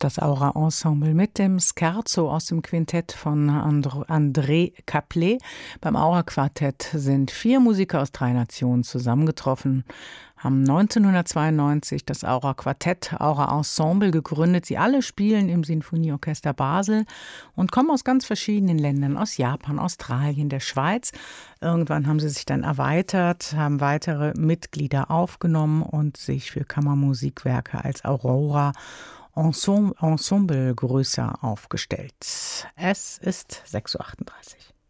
Das Aura-Ensemble mit dem Scherzo aus dem Quintett von André Caplet. Beim Aura-Quartett sind 4 Musiker aus 3 Nationen zusammengetroffen, haben 1992 das Aura-Quartett, Aura-Ensemble gegründet. Sie alle spielen im Sinfonieorchester Basel und kommen aus ganz verschiedenen Ländern, aus Japan, Australien, der Schweiz. Irgendwann haben sie sich dann erweitert, haben weitere Mitglieder aufgenommen und sich für Kammermusikwerke als Aurora Ensemble größer aufgestellt. Es ist 6:38 Uhr.